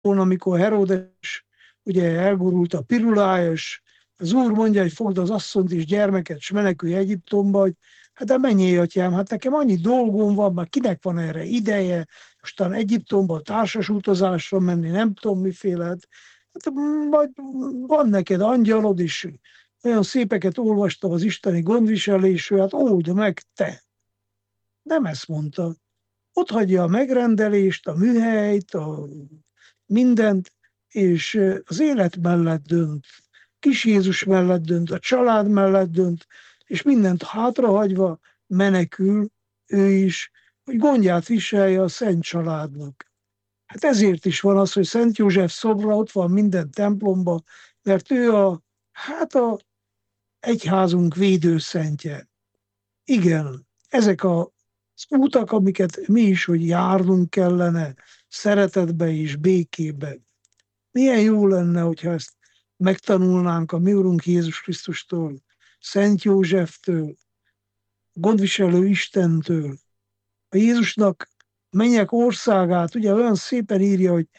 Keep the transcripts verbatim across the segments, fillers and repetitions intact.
amikor Heródes ugye elgurult a pirulája, és az úr mondja, hogy fogd az asszonyt és gyermeket, és menekülj Egyiptomba, hogy hát de menjél, atyám, hát nekem annyi dolgom van, már kinek van erre ideje, mostan Egyiptomba társas utazásra menni, nem tudom miféle, hát majd van neked angyalod is, olyan szépeket olvastam az isteni gondviselésről, hát old meg te. Nem ezt mondta. Ott hagyja a megrendelést, a műhelyt, a mindent, és az élet mellett dönt. Kis Jézus mellett dönt, a család mellett dönt, és mindent hátrahagyva menekül ő is, hogy gondját viselje a Szent Családnak. Hát ezért is van az, hogy Szent József szobra ott van minden templomban, mert ő a, hát a egyházunk védőszentje. Igen, ezek a az útak, amiket mi is, hogy járnunk kellene, szeretetbe és békébe. Milyen jó lenne, hogyha ezt megtanulnánk a mi Urunk Jézus Krisztustól, Szent Józseftől, gondviselő Istentől. A Jézusnak mennyek országát, ugye olyan szépen írja, hogy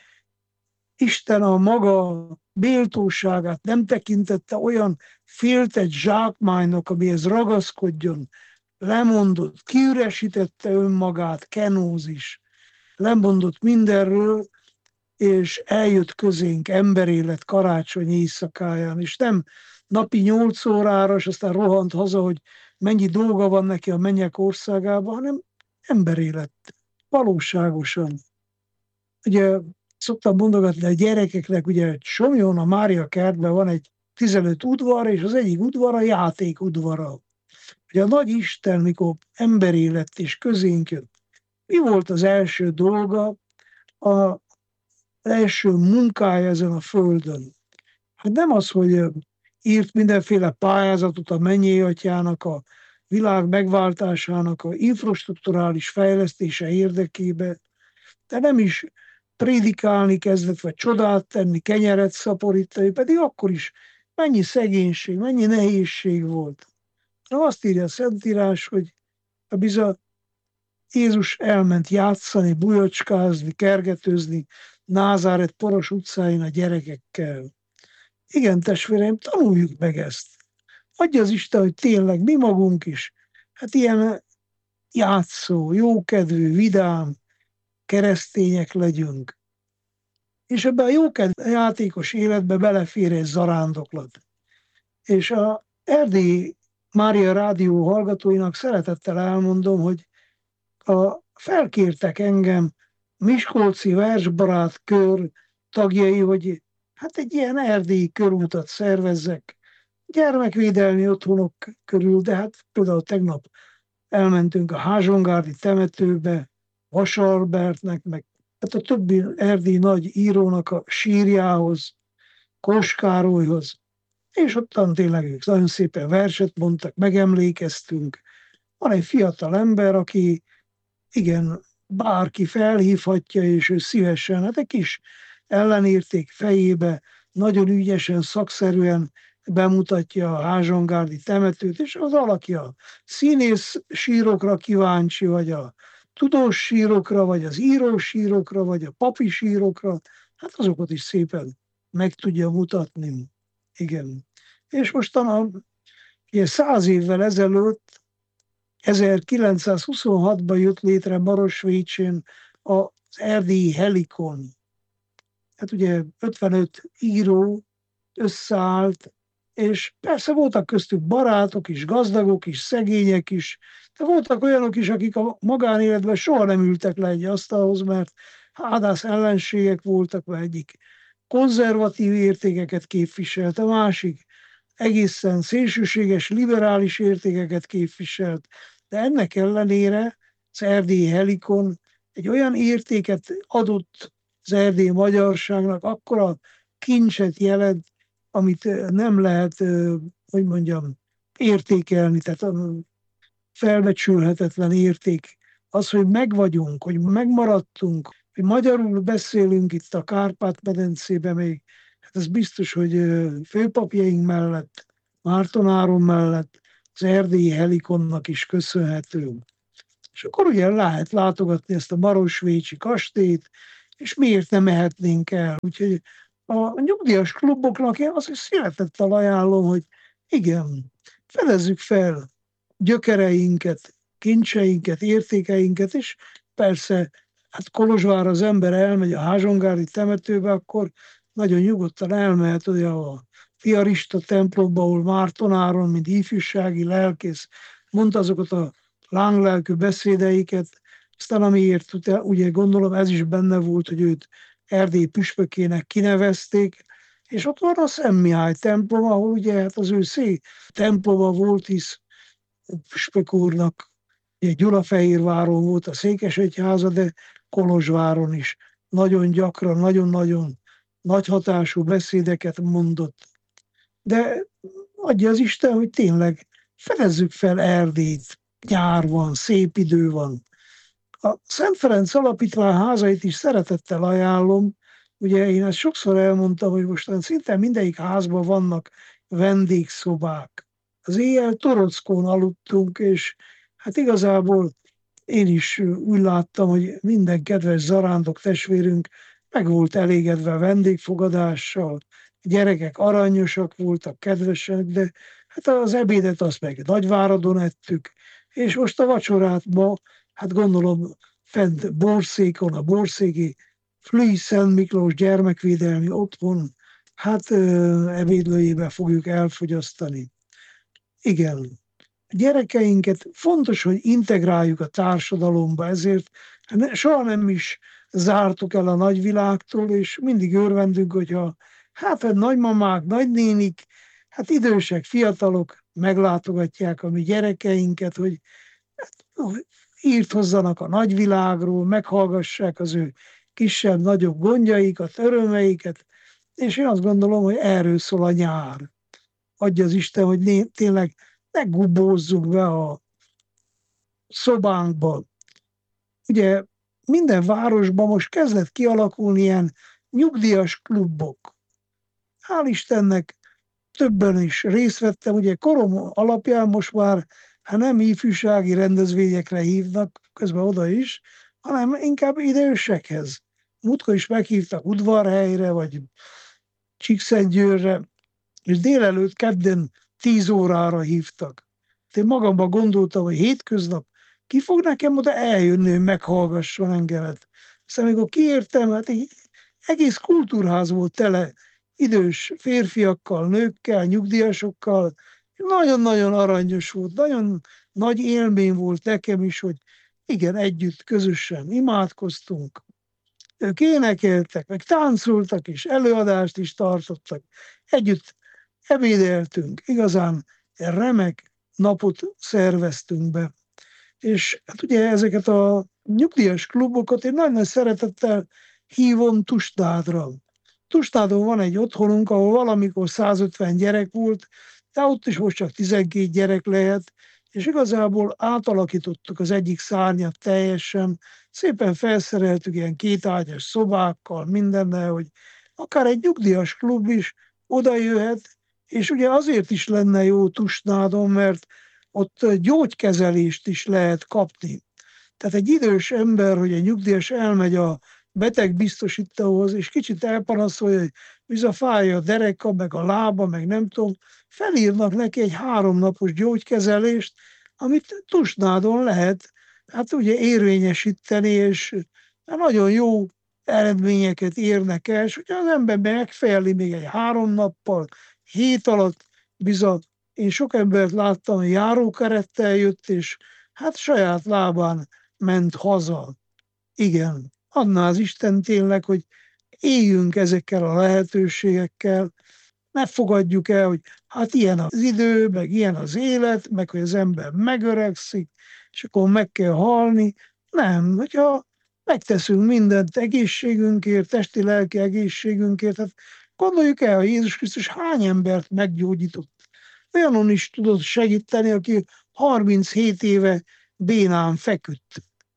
Isten a maga méltóságát nem tekintette olyan féltett zsákmánynak, amihez ragaszkodjon, lemondott, kiüresítette önmagát, kenózis, lemondott mindenről, és eljött közénk emberélet karácsony éjszakáján, és nem napi nyolc órára, és aztán rohant haza, hogy mennyi dolga van neki a mennyek országában, hanem emberélet, valóságosan. Ugye szoktam mondogatni a gyerekeknek, ugye Somlón a Mária kertben van egy tizenöt udvar, és az egyik udvar a játék udvara. Ugye a nagy Isten, mikor emberé lett és közénk jött, mi volt az első dolga, az első munkája ezen a földön? Hát nem az, hogy írt mindenféle pályázatot a mennyei atyának, a világ megváltásának, a infrastrukturális fejlesztése érdekébe, de nem is prédikálni kezdett, vagy csodát tenni, kenyeret szaporítani, pedig akkor is mennyi szegénység, mennyi nehézség volt. Na azt írja a Szentírás, hogy a bizony Jézus elment játszani, bujocskázni, kergetőzni Názáret poros utcáin a gyerekekkel. Igen, testvéreim, tanuljuk meg ezt. Adja az Isten, hogy tényleg mi magunk is, hát ilyen játszó, jókedvű, vidám keresztények legyünk. És ebben a jókedvű játékos életbe belefér egy zarándoklat. És a Erdélyi Mária Rádió hallgatóinak szeretettel elmondom, hogy a, felkértek engem Miskolci Versbarát kör tagjai, hogy hát egy ilyen erdélyi körútat szervezzek gyermekvédelmi otthonok körül, de hát például tegnap elmentünk a Házsongárdi temetőbe, Vasalbertnek, meg hát a többi erdélyi nagy írónak a sírjához, Kos Károlyhoz, és ottan tényleg ők nagyon szépen verset mondtak, megemlékeztünk. Van egy fiatal ember, aki igen, bárki felhívhatja, és ő szívesen, hát egy kis ellenérték fejébe, nagyon ügyesen, szakszerűen bemutatja a Házsongárdi temetőt, és az valaki a színész sírokra kíváncsi, vagy a tudós sírokra, vagy az írós sírokra, vagy a papi sírokra, hát azokat is szépen meg tudja mutatni. Igen. És mostan ugye száz évvel ezelőtt, ezerkilencszázhuszonhatban jött létre Marosvécsén az erdélyi Helikon. Hát ugye ötvenöt író összeállt, és persze voltak köztük barátok is, gazdagok is, szegények is, de voltak olyanok is, akik a magánéletben soha nem ültek le egy asztalhoz, mert hádász ellenségek voltak, vagy egyik konzervatív értékeket képviselt, a másik egészen szélsőséges, liberális értékeket képviselt, de ennek ellenére az erdélyi Helikon egy olyan értéket adott az erdélyi magyarságnak, akkora kincset jelent, amit nem lehet, hogy mondjam, értékelni, tehát felbecsülhetetlen érték. Az, hogy megvagyunk, hogy megmaradtunk, hogy magyarul beszélünk itt a Kárpát-medencében még, hát ez biztos, hogy főpapjaink mellett, Márton Áron mellett az erdélyi Helikonnak is köszönhető. És akkor ugye lehet látogatni ezt a marosvécsi kastélyt, és miért nem mehetnénk el. Úgyhogy a nyugdíjas kluboknak én azt is szeretettel ajánlom, hogy igen, fedezzük fel gyökereinket, kincseinket, értékeinket, és persze, hát Kolozsvárra az ember elmegy a Házsongári temetőbe, akkor nagyon nyugodtan elmehet ugye a Piarista templomba, ahol Márton Áron, mint ifjúsági lelkész, mondta azokat a lánglelkű beszédeiket, aztán amiért ugye gondolom ez is benne volt, hogy őt Erdély püspökének kinevezték, és ott van a Szent Mihály templom, ahol ugye hát az ő szé temploma volt, hisz püspök úrnak ugye Gyulafehérváron volt a székesegyháza, de Kolozsváron is nagyon gyakran, nagyon-nagyon nagy hatású beszédeket mondott. De adja az Isten, hogy tényleg fedezzük fel Erdélyt, nyár van, szép idő van. A Szent Ferenc Alapítvány házait is szeretettel ajánlom. Ugye én ezt sokszor elmondtam, hogy mostan szinte mindegyik házban vannak vendégszobák. Az éjjel torockón aludtunk, és hát igazából én is úgy láttam, hogy minden kedves zarándok testvérünk meg volt elégedve vendégfogadással. A gyerekek aranyosak voltak, kedvesek, de hát az ebédet azt meg Nagyváradon ettük, és most a vacsorát ma, hát gondolom fent Borszékon, a borszéki Flüy Szent Miklós gyermekvédelmi otthon, hát ebédlőjébe fogjuk elfogyasztani. Igen, a gyerekeinket fontos, hogy integráljuk a társadalomba, ezért soha nem is zártuk el a nagyvilágtól, és mindig örvendünk, hogyha hát a nagymamák, nagynénik, hát idősek, fiatalok meglátogatják a mi gyerekeinket, hogy hát, írt hozzanak a nagyvilágról, meghallgassák az ő kisebb-nagyobb gondjaikat, örömeiket, és én azt gondolom, hogy erről szól a nyár. Adja az Isten, hogy né, tényleg ne gubózzuk be a szobánkba. Ugye minden városban most kezdett kialakulni ilyen nyugdíjas klubok. Hál' Istennek többen is részt vettem, ugye korom alapján most már hát nem ifjúsági rendezvényekre hívnak, közben oda is, hanem inkább idősekhez. Múltkor is meghívtak Udvarhelyre, vagy Csíkszentgyőrre, és délelőtt kedden tíz órára hívtak. Én magamban gondoltam, hogy hétköznap ki fog nekem oda eljönni, hogy meghallgasson engemet. Aztán amikor kiértem, hát egy egész kultúrház volt tele idős férfiakkal, nőkkel, nyugdíjasokkal. Nagyon-nagyon aranyos volt, nagyon nagy élmény volt nekem is, hogy igen, együtt, közösen imádkoztunk. Ők énekeltek, meg táncoltak is, előadást is tartottak. Együtt ebédeltünk, igazán remek napot szerveztünk be. És hát ugye ezeket a nyugdíjas klubokat én nagyon szeretettel hívom Tusnádra. Tusnádon van egy otthonunk, ahol valamikor százötven gyerek volt, de ott is most csak tizenkét gyerek lehet, és igazából átalakítottuk az egyik szárnyat teljesen, szépen felszereltük ilyen kétágyas szobákkal, mindennel, hogy akár egy nyugdíjas klub is oda jöhet, és ugye azért is lenne jó Tusnádon, mert ott gyógykezelést is lehet kapni. Tehát egy idős ember, hogy egy nyugdíjas elmegy a betegbiztosítóhoz, és kicsit elpanaszolja, hogy biza fáj a dereka, meg a lába, meg nem tudom, felírnak neki egy háromnapos gyógykezelést, amit Tusnádon lehet hát ugye érvényesíteni, és nagyon jó eredményeket érnek el, és hogyha az ember megfejeli még egy három nappal, hét alatt, bizony, én sok embert láttam, hogy járókerettel jött, és hát saját lábán ment haza. Igen, adná az Isten tényleg, hogy éljünk ezekkel a lehetőségekkel, ne fogadjuk el, hogy hát ilyen az idő, meg ilyen az élet, meg hogy az ember megöregszik, és akkor meg kell halni. Nem, hogyha megteszünk mindent egészségünkért, testi-lelki egészségünkért, hát gondoljuk el, hogy Jézus Krisztus hány embert meggyógyított. Olyanon is tudott segíteni, aki harminchét éve bénán feküdt.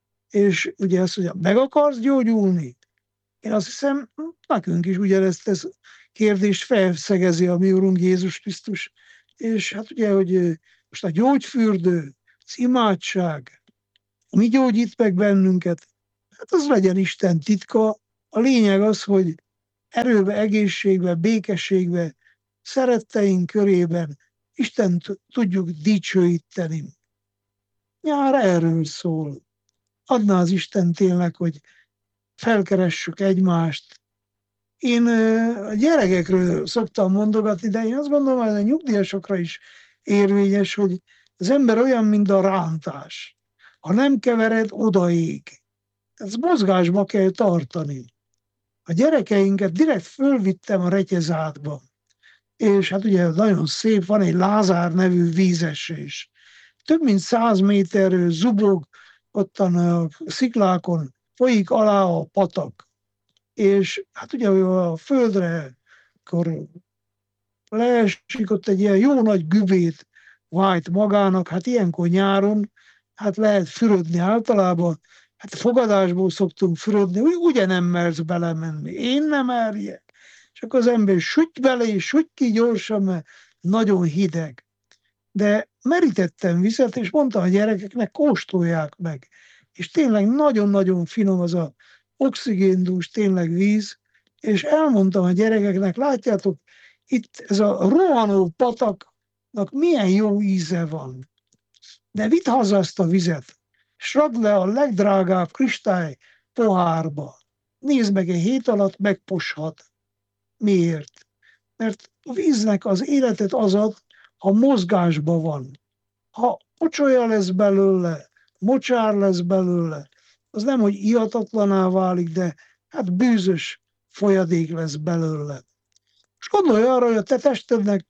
És ugye azt mondja, meg akarsz gyógyulni? Én azt hiszem, nekünk is ugyanezt ez kérdést felszegezi a mi Urunk Jézus Krisztus. És hát ugye, hogy most a gyógyfürdő, az imádság, mi gyógyít meg bennünket? Hát az legyen Isten titka, A lényeg az, hogy erőbe, egészségbe, békességbe, szeretteink körében Istent tudjuk dicsőíteni. Nyár erről szól. Adná az Isten tényleg, hogy felkeressük egymást. Én a gyerekekről szoktam mondogatni, de én azt gondolom, hogy a nyugdíjasokra is érvényes, hogy az ember olyan, mint a rántás. Ha nem kevered, odaég. Ezt mozgásba kell tartani. A gyerekeinket direkt fölvittem a Retyezátba. És hát ugye nagyon szép, van egy Lázár nevű vízesés. Több mint száz méterről zubog, ottan a sziklákon folyik alá a patak. És hát ugye a földre, akkor leesik, ott egy ilyen jó nagy güvét vájt magának, hát ilyenkor nyáron, hát lehet fürödni általában, hát fogadásból szoktunk fürödni, ugye nem mersz belemenni, én nem merjek. És akkor az ember süty bele, és süty ki gyorsan, mert nagyon hideg. De merítettem vizet, és mondtam a gyerekeknek, kóstolják meg. És tényleg nagyon-nagyon finom az a oxigéndús, tényleg víz, és elmondtam a gyerekeknek, látjátok, itt ez a rohanó pataknak milyen jó íze van. De vidd haza azt a vizet, és rakd le a legdrágább kristály pohárba. Nézd meg, egy hét alatt megposhat. Miért? Mert a víznek az életet az ad, ha mozgásban van. Ha pocsolya lesz belőle, mocsár lesz belőle, az nem, hogy ihatatlaná válik, de hát bűzös folyadék lesz belőle. És gondolj arra, hogy a te testednek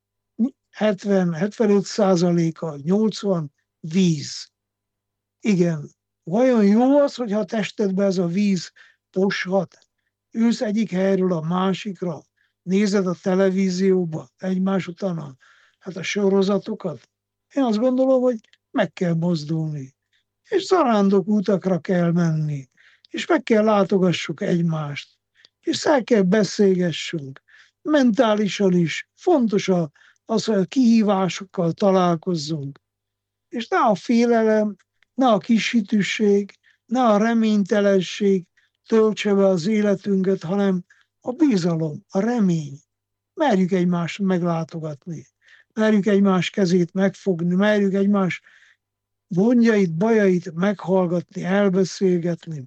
hetven-hetvenöt százaléka, nyolcvan víz. Igen, vajon jó az, hogyha a testedbe ez a víz poshat? Ülsz egyik helyről a másikra, nézed a televízióba egymás után a, hát a sorozatokat. Én azt gondolom, hogy meg kell mozdulni, és zarándok utakra kell menni, és meg kell látogassuk egymást, és el kell beszélgessünk. Mentálisan is fontos az, hogy a kihívásokkal találkozzunk. És ne a félelem, ne a kishitűség, ne a reménytelenség töltse be az életünket, hanem a bizalom, a remény. Merjük egymást meglátogatni, merjük egymás kezét megfogni, merjük egymás gondjait, bajait meghallgatni, elbeszélgetni.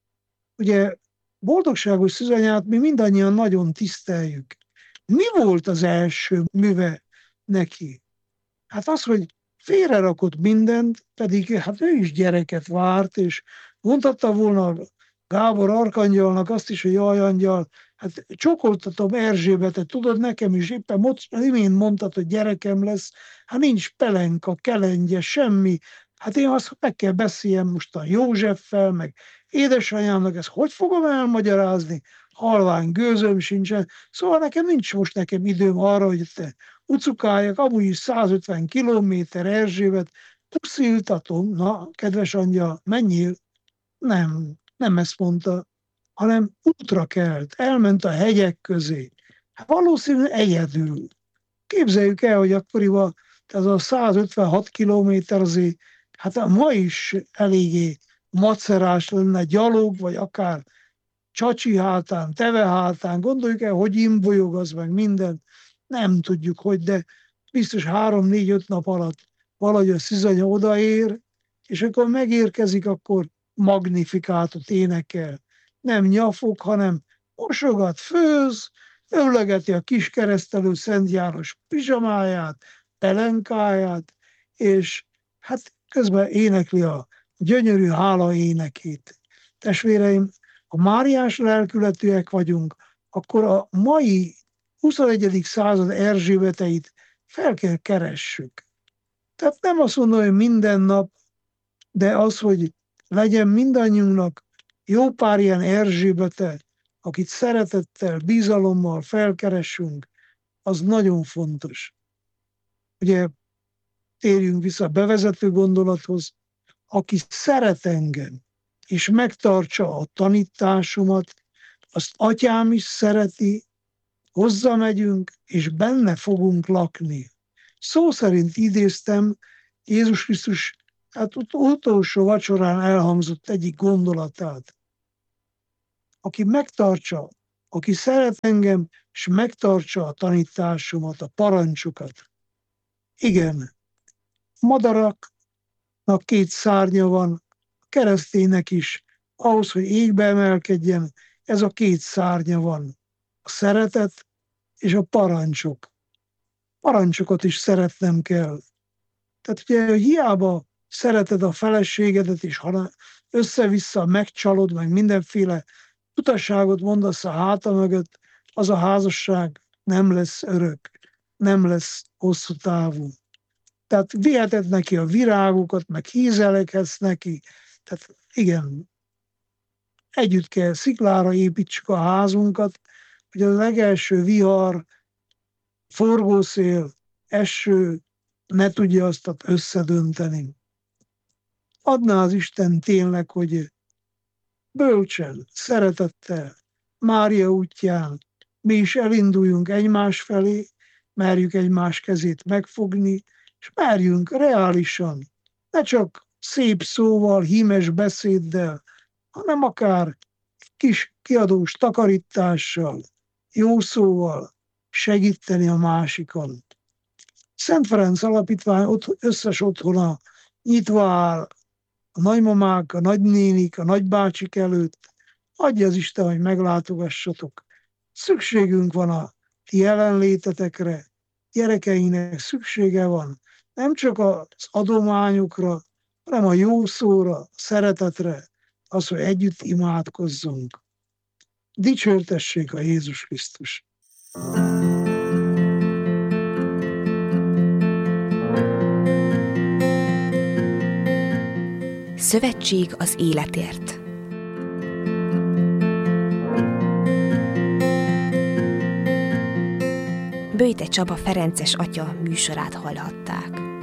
Ugye boldogságos szűzanyát mi mindannyian nagyon tiszteljük. Mi volt az első műve neki? Hát az, hogy félrerakott mindent, pedig hát ő is gyereket várt, és mondhatta volna Gábor Arkangyalnak azt is, hogy jaj, angyal, hát csokoltatom Erzsébetet, tudod, nekem is éppen imént mondtad, hogy gyerekem lesz, hát nincs pelenka, kelengye, semmi. Hát én azt meg kell beszéljem most a Józseffel, meg édesanyámnak, ezt hogy fogom elmagyarázni? Halvány gőzöm sincsen. Szóval nekem nincs most nekem időm arra, hogy te ucukáljak, amúgy is százötven kilométer Erzsébet, pusziltatom, na, kedves angyal, menjél? Nem, nem ezt mondta, hanem útra kelt, elment a hegyek közé. Hát valószínűleg egyedül. Képzeljük el, hogy akkoriban ez a százötvenhat kilométer azért, hát ma is eléggé macerás lenne gyalog, vagy akár csacsi hátán, teve hátán, gondoljuk el, hogy imbolyog az meg minden, nem tudjuk, hogy, de biztos három-négy-öt nap alatt valahogy a szűzanya odaér, és akkor megérkezik, akkor magnifikátot énekel. Nem nyafog, hanem mosogat, főz, öllegeti a kis keresztelő Szent János pizsamáját, pelenkáját, és hát közben énekli a gyönyörű hála énekét. Testvéreim, ha máriás lelkületűek vagyunk, akkor a mai huszonegyedik század Erzsébeteit fel kell keressük. Tehát nem azt mondom, hogy minden nap, de az, hogy legyen mindannyiunknak jó pár ilyen Erzsébete, akit szeretettel, bizalommal felkeressünk, az nagyon fontos. Ugye térjünk vissza a bevezető gondolathoz, aki szeret engem, és megtartsa a tanításomat, azt atyám is szereti, hozzá megyünk, és benne fogunk lakni. Szó szerint idéztem Jézus Krisztus hát utolsó vacsorán elhangzott egyik gondolatát. aki megtartsa, aki szeret engem, és megtartsa a tanításomat, a parancsokat. Igen, madaraknak két szárnya van, a kereszténynek is, ahhoz, hogy égbe emelkedjen, ez a két szárnya van, a szeretet és a parancsok. Parancsokat is szeretnem kell. Tehát ugye hiába szereted a feleségedet, és ha össze-vissza megcsalod, meg mindenféle utasságot mondasz a háta mögött, az a házasság nem lesz örök, nem lesz hosszú távú. Tehát viheted neki a virágokat, meg hízelekhetsz neki. Tehát igen, együtt kell sziklára építsük a házunkat, hogy a legelső vihar, forgószél, eső ne tudja azt összedönteni. Adná az Isten tényleg, hogy bölcsen, szeretettel, Mária útján mi is elinduljunk egymás felé, merjük egymás kezét megfogni, és merjünk reálisan, ne csak szép szóval, hímes beszéddel, hanem akár kis kiadós takarítással, jó szóval segíteni a másikon. Szent Ferenc Alapítvány összes otthona nyitva áll, a nagymamák, a nagynénik, a nagybácsik előtt. Adja az Isten, hogy meglátogassatok. Szükségünk van a ti jelenlétetekre, gyerekeinek szüksége van, nem csak az adományokra, hanem a jó szóra, a szeretetre, az, hogy együtt imádkozzunk. Dicsértessék a Jézus Krisztus! Szövetség az életért. Böjte Csaba ferences atya műsorát hallhatták.